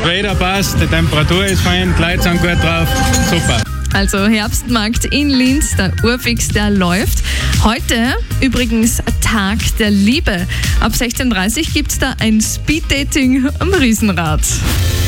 Wetter passt, die Temperatur ist fein, die Leute sind gut drauf. Super. Also Herbstmarkt in Linz, der Urfix, der läuft. Heute übrigens Tag der Liebe. Ab 16:30 gibt es da ein Speeddating am Riesenrad.